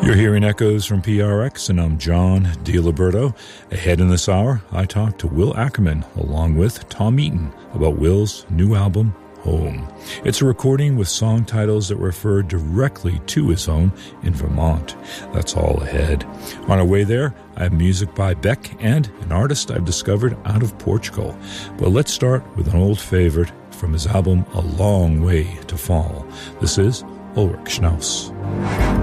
You're hearing echoes from PRX, and I'm John DiLiberto. Ahead in this hour, I talk to Will Ackerman along with Tom Eaton about Will's new album, Home. It's a recording with song titles that refer directly to his home in Vermont. That's all ahead. On our way there, I have music by Beck and an artist I've discovered out of Portugal. But let's start with an old favorite from his album A Long Way to Fall. This is Ulrich Schnauz.